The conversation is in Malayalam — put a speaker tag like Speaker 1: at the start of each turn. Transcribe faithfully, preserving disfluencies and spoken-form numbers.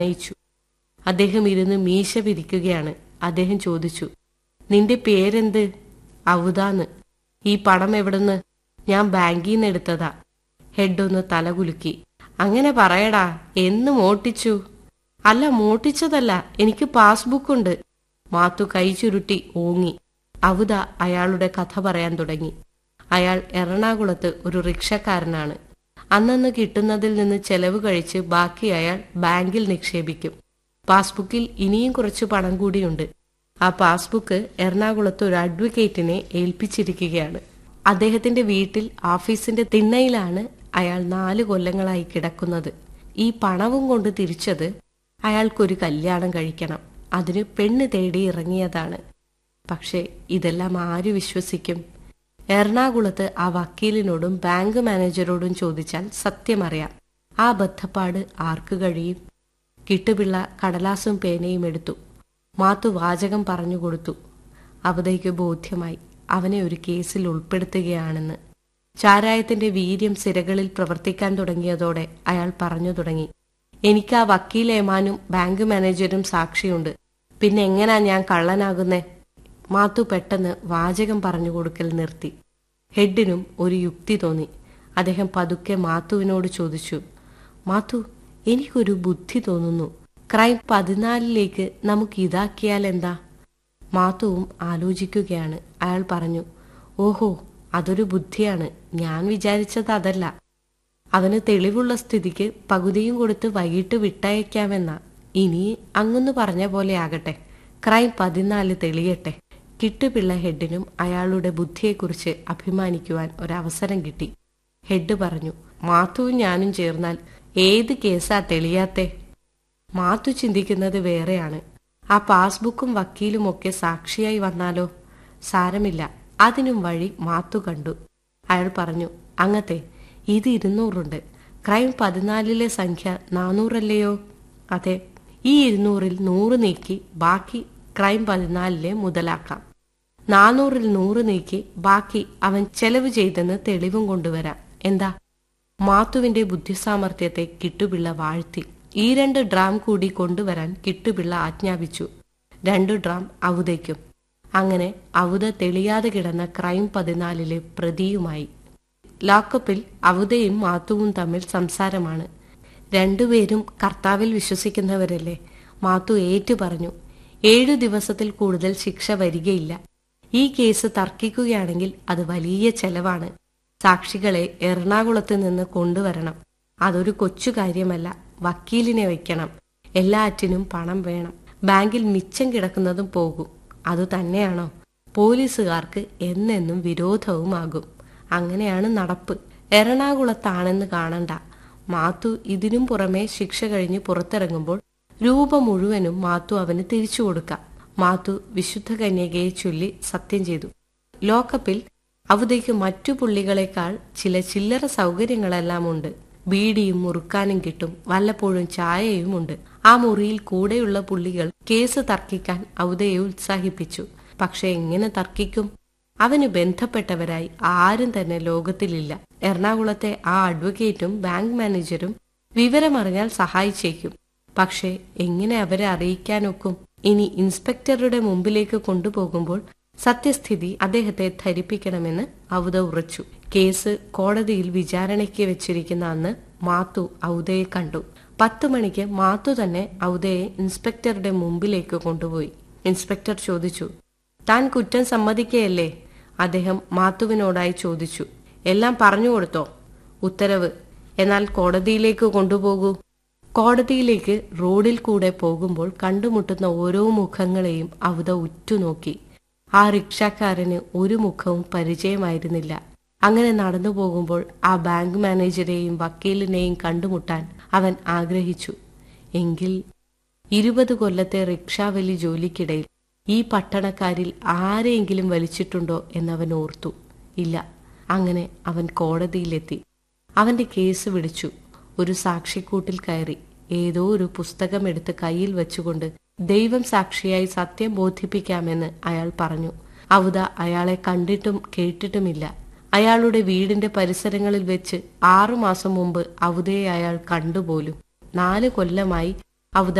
Speaker 1: നയിച്ചു. അദ്ദേഹം ഇരുന്ന് മീശ പിരിക്കുകയാണ്. അദ്ദേഹം ചോദിച്ചു, നിന്റെ പേരെന്ത്? അവുതാന്ന്. ഈ പണം എവിടുന്ന്? ഞാൻ ബാങ്കിൽ നിന്ന് എടുത്തതാ. ഹെഡ് ഒന്ന് തലകുലുക്കി. അങ്ങനെ പറയടാ, എന്ന് മോട്ടിച്ചു? അല്ല, മോട്ടിച്ചതല്ല, എനിക്ക് പാസ്ബുക്കുണ്ട്. മാത്തു കൈ ചുരുട്ടി ഓങ്ങി. അവുത അയാളുടെ കഥ പറയാൻ തുടങ്ങി. അയാൾ എറണാകുളത്ത് ഒരു റിക്ഷക്കാരനാണ്. അന്നന്ന് കിട്ടുന്നതിൽ നിന്ന് ചെലവ് കഴിച്ച് ബാക്കി അയാൾ ബാങ്കിൽ നിക്ഷേപിക്കും. പാസ്ബുക്കിൽ ഇനിയും കുറച്ച് പണം കൂടിയുണ്ട്. ആ പാസ്ബുക്ക് എറണാകുളത്ത് ഒരു അഡ്വക്കേറ്റിനെ ഏൽപ്പിച്ചിരിക്കുകയാണ്. അദ്ദേഹത്തിന്റെ വീട്ടിൽ ഓഫീസിന്റെ തിണ്ണയിലാണ് അയാൾ നാല് കൊല്ലങ്ങളായി കിടക്കുന്നത്. ഈ പണവും കൊണ്ട് തിരിച്ചത് അയാൾക്കൊരു കല്യാണം കഴിക്കണം. അതിന് പെണ്ണ് തേടി ഇറങ്ങിയതാണ്. പക്ഷേ ഇതെല്ലാം ആര് വിശ്വസിക്കും? എറണാകുളത്ത് ആ വക്കീലിനോടും ബാങ്ക് മാനേജരോടും ചോദിച്ചാൽ സത്യമറിയാം. ആ ബദ്ധപ്പാട് ആർക്ക് കഴിയും? കിട്ടുപിള്ള കടലാസും പേനയും എടുത്തു. മാത്തു വാചകം പറഞ്ഞുകൊടുത്തു. അവതയ്ക്ക് ബോധ്യമായി അവനെ ഒരു കേസിൽ ഉൾപ്പെടുത്തുകയാണെന്ന്. ചാരായത്തിന്റെ വീര്യം സിരകളിൽ പ്രവർത്തിക്കാൻ തുടങ്ങിയതോടെ അയാൾ പറഞ്ഞു തുടങ്ങി, എനിക്ക് ആ വക്കീലേമാനും ബാങ്ക് മാനേജരും സാക്ഷിയുണ്ട്. പിന്നെ എങ്ങനാ ഞാൻ കള്ളനാകുന്നേ? മാത്തു പെട്ടെന്ന് വാചകം പറഞ്ഞു കൊടുക്കൽ നിർത്തി. ഹെഡിനും ഒരു യുക്തി തോന്നി. അദ്ദേഹം പതുക്കെ മാത്തുവിനോട് ചോദിച്ചു, മാത്തു, എനിക്കൊരു ബുദ്ധി തോന്നുന്നു. ക്രൈം പതിനാലിലേക്ക് നമുക്ക് ഇതാക്കിയാൽ എന്താ? മാത്തുവും ആലോചിക്കുകയാണ്. അയാൾ പറഞ്ഞു, ഓഹോ, അതൊരു ബുദ്ധിയാണ്. ഞാൻ വിചാരിച്ചത് അതല്ല. അവന് തെളിവുള്ള സ്ഥിതിക്ക് പകുതിയും കൊടുത്ത് വൈകിട്ട് വിട്ടയക്കാമെന്നാ. ഇനി അങ്ങൊന്ന് പറഞ്ഞ പോലെ ആകട്ടെ. ക്രൈം പതിനാല് തെളിയട്ടെ. കിട്ടുപിള്ള ഹെഡിനും അയാളുടെ ബുദ്ധിയെക്കുറിച്ച് അഭിമാനിക്കുവാൻ ഒരവസരം കിട്ടി. ഹെഡ് പറഞ്ഞു, മാത്തുവും ഞാനും ചേർന്നാൽ ഏത് കേസാ തെളിയാത്തെ? മാത്തു ചിന്തിക്കുന്നത് വേറെയാണ്. ആ പാസ്ബുക്കും വക്കീലും ഒക്കെ സാക്ഷിയായി വന്നാലോ? സാരമില്ല, അതിനും വഴി മാത്തു കണ്ടു. അയാൾ പറഞ്ഞു, അങ്ങത്തെ ഇത് ഇരുന്നൂറുണ്ട്. ക്രൈം പതിനാലിലെ സംഖ്യ നാനൂറല്ലയോ? അതെ. ഈ ഇരുന്നൂറിൽ നൂറ് നീക്കി ബാക്കി ക്രൈം പതിനാലിലെ മുതലാക്കാം. നാനൂറിൽ നൂറ് നീക്കി ബാക്കി അവൻ ചെലവ് ചെയ്തെന്ന് തെളിവും കൊണ്ടുവരാം. എന്താ? മാത്തുവിന്റെ ബുദ്ധിസാമർഥ്യത്തെ കിട്ടുപിള്ള വാഴ്ത്തി. ഈ രണ്ട് ഡ്രാം കൂടി കൊണ്ടുവരാൻ കിട്ടുപിള്ള ആജ്ഞാപിച്ചു. രണ്ടു ഡ്രാം അവുതയ്ക്കും. അങ്ങനെ അവുത തെളിയാതെ കിടന്ന ക്രൈം പതിനാലിലെ പ്രതിയുമായി. ലോക്കപ്പിൽ അവുതയും മാത്തുവും തമ്മിൽ സംസാരമാണ്. രണ്ടുപേരും കർത്താവിൽ വിശ്വസിക്കുന്നവരല്ലേ? മാത്തു ഏറ്റു പറഞ്ഞു, ഏഴു ദിവസത്തിൽ കൂടുതൽ ശിക്ഷ വരികയില്ല. ഈ കേസ് തർക്കിക്കുകയാണെങ്കിൽ അത് വലിയ ചെലവാണ്. സാക്ഷികളെ എറണാകുളത്ത് നിന്ന് കൊണ്ടുവരണം. അതൊരു കൊച്ചു കാര്യമല്ല. വക്കീലിനെ വയ്ക്കണം. എല്ലാറ്റിനും പണം വേണം. ബാങ്കിൽ മിച്ചം കിടക്കുന്നതും പോകും. അതുതന്നെയാണോ? പോലീസുകാർക്ക് എന്നെന്നും വിരോധവുമാകും. അങ്ങനെയാണ് നടപ്പ്. എറണാകുളത്താണെന്ന് കാണണ്ട. മാത്തു ഇതിനും പുറമെ ശിക്ഷ കഴിഞ്ഞ് പുറത്തിറങ്ങുമ്പോൾ രൂപ മുഴുവനും മാത്തു അവന് തിരിച്ചു കൊടുക്കാം. മാത്തു വിശുദ്ധ കന്യകയെ ചൊല്ലി സത്യം ചെയ്തു. ലോക്കപ്പിൽ അവതയ്ക്ക് മറ്റു പുള്ളികളെക്കാൾ ചില ചില്ലറ സൗകര്യങ്ങളെല്ലാം ഉണ്ട്. ബീഡിയും മുറുക്കാനും കിട്ടും. വല്ലപ്പോഴും ചായയും ഉണ്ട്. ആ മുറിയിൽ കൂടെയുള്ള പുള്ളികൾ കേസ് തർക്കിക്കാൻ അവതയെ ഉത്സാഹിപ്പിച്ചു. പക്ഷെ എങ്ങനെ തർക്കിക്കും? അവന് ബന്ധപ്പെട്ടവരായി ആരും തന്നെ ലോകത്തിലില്ല. എറണാകുളത്തെ ആ അഡ്വക്കേറ്റും ബാങ്ക് മാനേജരും വിവരമറിഞ്ഞാൽ സഹായിച്ചേക്കും. പക്ഷെ എങ്ങനെ അവരെ അറിയിക്കാനൊക്കും? ഇനി ഇൻസ്പെക്ടറുടെ മുമ്പിലേക്ക് കൊണ്ടുപോകുമ്പോൾ സത്യസ്ഥിതി അദ്ദേഹത്തെ ധരിപ്പിക്കണമെന്ന് അവത ഉറച്ചു. കേസ് കോടതിയിൽ വിചാരണയ്ക്ക് വെച്ചിരിക്കുന്ന അന്ന് മാത്തു ഔദയെ കണ്ടു. പത്തു മണിക്ക് മാത്തു തന്നെ ഔദയെ ഇൻസ്പെക്ടറുടെ മുമ്പിലേക്ക് കൊണ്ടുപോയി. ഇൻസ്പെക്ടർ ചോദിച്ചു, താൻ കുറ്റം സമ്മതിക്കുകയല്ലേ? അദ്ദേഹം മാത്തുവിനോടായി ചോദിച്ചു. എല്ലാം പറഞ്ഞു കൊടുത്തോ? ഉത്തരവ്. എന്നാൽ കോടതിയിലേക്ക് കൊണ്ടുപോകൂ. കോടതിയിലേക്ക് റോഡിൽ കൂടെ പോകുമ്പോൾ കണ്ടുമുട്ടുന്ന ഓരോ മുഖങ്ങളെയും അവത ഉറ്റുനോക്കി. ആ റിക്ഷാക്കാരന് ഒരു മുഖവും പരിചയമായിരുന്നില്ല. അങ്ങനെ നടന്നു പോകുമ്പോൾ ആ ബാങ്ക് മാനേജരെയും വക്കീലിനെയും കണ്ടുമുട്ടാൻ അവൻ ആഗ്രഹിച്ചു. എങ്കിൽ ഇരുപത് കൊല്ലത്തെ റിക്ഷാവലി ജോലിക്കിടയിൽ ഈ പട്ടണക്കാരിൽ ആരെയെങ്കിലും വലിച്ചിട്ടുണ്ടോ എന്നവൻ ഓർത്തു. ഇല്ല. അങ്ങനെ അവൻ കോടതിയിലെത്തി. അവന്റെ കേസ് വിളിച്ചു. ഒരു സാക്ഷിക്കൂട്ടിൽ കയറി. ഏതോ ഒരു പുസ്തകം എടുത്ത് കയ്യിൽ വെച്ചുകൊണ്ട് ദൈവം സാക്ഷിയായി സത്യം ബോധിപ്പിക്കാമെന്ന് അയാൾ പറഞ്ഞു. അവത അയാളെ കണ്ടിട്ടും കേട്ടിട്ടുമില്ല. അയാളുടെ വീടിന്റെ പരിസരങ്ങളിൽ വെച്ച് ആറുമാസം മുമ്പ് അവതയെ അയാൾ കണ്ടുപോലും. നാല് കൊല്ലമായി അവത